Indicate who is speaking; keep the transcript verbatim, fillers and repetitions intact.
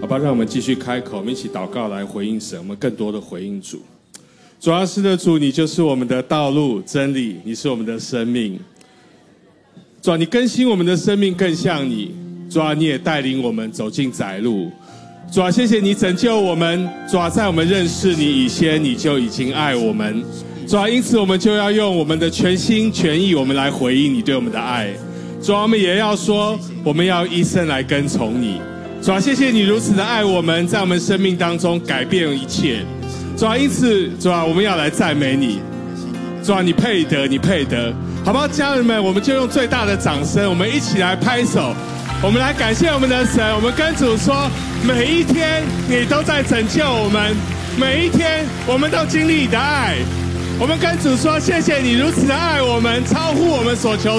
Speaker 1: 好吧，让我们继续开口，我们一起祷告来回应神，我们更多的回应主。主啊，是的，主，你就是我们的道路、真理，你是我们的生命。主啊，你更新我们的生命更像你。主啊，你也带领我们走进窄路。主啊，谢谢你拯救我们。主啊，在我们认识你以前，你就已经爱我们。主啊，因此我们就要用我们的全心全意，我们来回应你对我们的爱。主啊，我们也要说，我们要一生来跟从你。主啊，谢谢你如此的爱我们，在我们生命当中改变一切。主啊，因此主啊，我们要来赞美你。主啊，你配得，你配得，好不好？家人们，我们就用最大的掌声，我们一起来拍手，我们来感谢我们的神。我们跟主说，每一天你都在拯救我们，每一天我们都经历你的爱。我们跟主说，谢谢你如此的爱我们，超乎我们所求